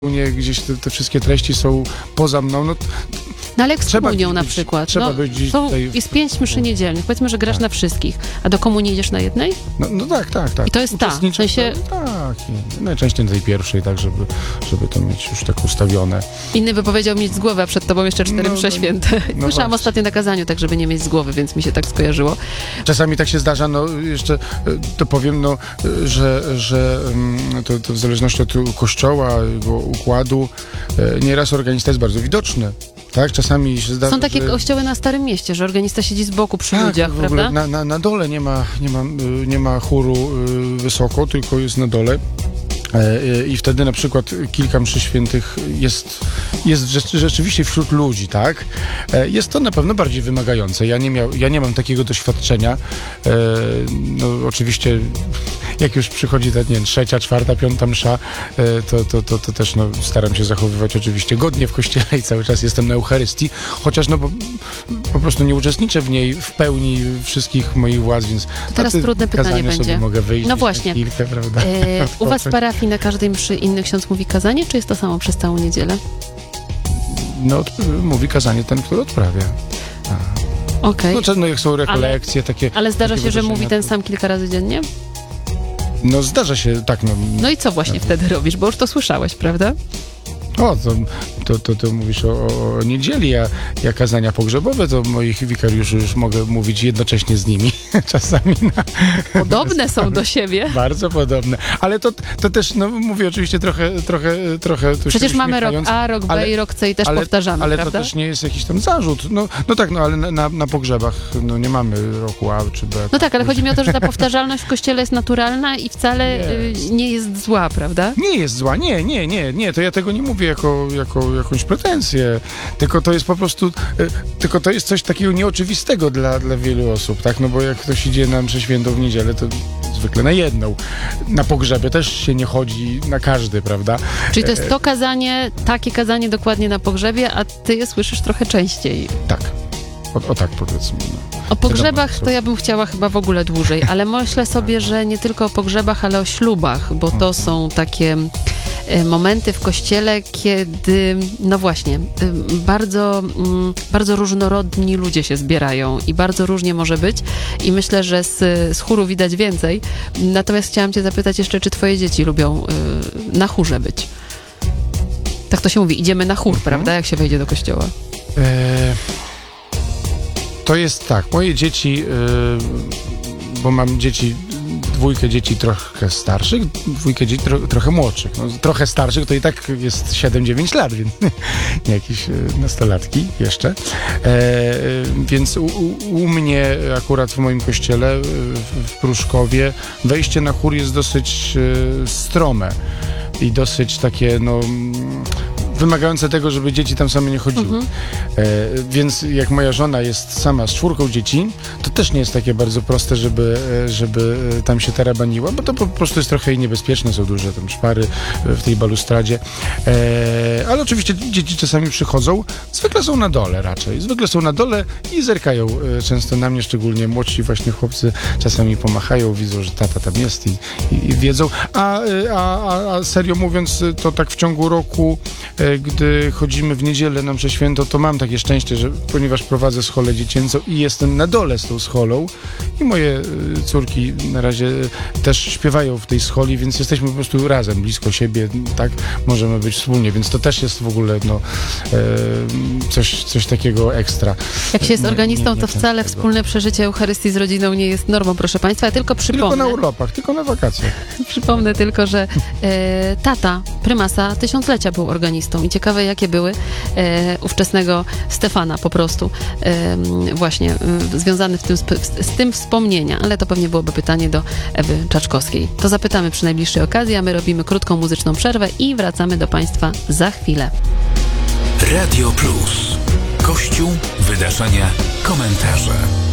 gdzieś te wszystkie treści są poza mną, No ale jak z komunią na przykład. Trzeba być gdzieś tutaj... Jest 5 mszy niedzielnych. Powiedzmy, że grasz na wszystkich. A do komunii idziesz na jednej? No tak. I to jest ta. W sensie... Tak. I najczęściej na tej pierwszej, tak, żeby to mieć już tak ustawione. Inny by powiedział mieć z głowy, a przed tobą jeszcze 4 msze święte. Słyszałam ostatnio na kazaniu, tak żeby nie mieć z głowy, więc mi się tak skojarzyło. Czasami tak się zdarza, jeszcze to powiem, że to w zależności od kościoła, jego układu, nieraz organista jest bardzo widoczny. Tak, czasami się zdarza, są takie kościoły na Starym Mieście, że organista siedzi z boku przy ludziach, w ogóle prawda? na dole nie ma chóru wysoko, tylko jest na dole. I wtedy na przykład kilka mszy świętych jest rzeczywiście wśród ludzi, tak? Jest to na pewno bardziej wymagające. Ja nie mam takiego doświadczenia. Oczywiście jak już przychodzi ta, nie wiem, 3., 4., 5. msza, to też staram się zachowywać oczywiście godnie w kościele i cały czas jestem na Eucharystii, chociaż po prostu nie uczestniczę w niej w pełni wszystkich moich władz, więc to teraz trudne pytanie będzie. Sobie mogę wyjść no właśnie. Chwilkę, prawda? U was w parafii na każdej mszy inny ksiądz mówi kazanie, czy jest to samo przez całą niedzielę? Mówi kazanie ten, który odprawia. Okej. Jak są rekolekcje takie... Ale zdarza się, że mówi ten sam kilka razy dziennie? Zdarza się, tak. No i co właśnie wtedy robisz? Bo już to słyszałeś, prawda? To mówisz o niedzieli, a ja kazania pogrzebowe, to moich wikariuszy już mogę mówić jednocześnie z nimi. Czasami podobne są do siebie. Bardzo podobne. Ale to też, mówię oczywiście trochę tu przecież mamy rok A, rok B i rok C i też powtarzamy, ale prawda? To też nie jest jakiś tam zarzut. Ale na pogrzebach nie mamy roku A czy B. No tak, ale chodzi mi o to, że ta powtarzalność w kościele jest naturalna i wcale nie jest zła, prawda? Nie jest zła, nie. To ja tego nie mówię jako jakąś pretensję, tylko to jest po prostu, to jest coś takiego nieoczywistego dla wielu osób, tak? Bo jak ktoś idzie na mszę świętą w niedzielę, to zwykle na jedną. Na pogrzeby też się nie chodzi na każdy, prawda? Czyli to jest takie kazanie dokładnie na pogrzebie, a ty je słyszysz trochę częściej. Tak. Tak powiedzmy. O pogrzebach to ja bym chciała chyba w ogóle dłużej, ale myślę sobie, że nie tylko o pogrzebach, ale o ślubach, bo to są takie momenty w kościele, kiedy, bardzo różnorodni ludzie się zbierają i bardzo różnie może być i myślę, że z chóru widać więcej. Natomiast chciałam cię zapytać jeszcze, czy twoje dzieci lubią na chórze być? Tak to się mówi, idziemy na chór, prawda, jak się wejdzie do kościoła? To jest tak, moje dzieci, bo mam dwójkę dzieci trochę starszych, dwójkę dzieci trochę młodszych. Trochę starszych to i tak jest 7-9 lat, więc nie jakieś nastolatki jeszcze. Więc u mnie akurat w moim kościele w Pruszkowie wejście na chór jest dosyć strome i dosyć takie, wymagające tego, żeby dzieci tam same nie chodziły. Więc jak moja żona jest sama z 4 dzieci, to też nie jest takie bardzo proste, żeby tam się tarabaniła, bo to po prostu jest trochę niebezpieczne, są duże tam szpary w tej balustradzie. Ale oczywiście dzieci czasami przychodzą, zwykle są na dole raczej. Zwykle są na dole i zerkają często na mnie, szczególnie młodsi właśnie chłopcy czasami pomachają, widzą, że tata tam jest i wiedzą. A serio mówiąc, to tak w ciągu roku, gdy chodzimy w niedzielę na mszę świętą, to mam takie szczęście, że ponieważ prowadzę scholę dziecięcą i jestem na dole z tą scholą i moje córki na razie też śpiewają w tej scholi, więc jesteśmy po prostu razem, blisko siebie, tak? Możemy być wspólnie, więc to też jest w ogóle coś takiego ekstra. Jak się jest organistą, to wcale wspólne przeżycie Eucharystii z rodziną nie jest normą, proszę Państwa. Ja tylko przypomnę. Tylko na urlopach, tylko na wakacjach. Przypomnę tylko, że tata prymasa 1000-lecia był organistą i ciekawe, jakie były ówczesnego Stefana po prostu właśnie związane z tym wspomnienia, ale to pewnie byłoby pytanie do Ewy Czaczkowskiej. To zapytamy przy najbliższej okazji, a my robimy krótką muzyczną przerwę i wracamy do Państwa za chwilę. Radio Plus. Kościół, wydarzenia, komentarze.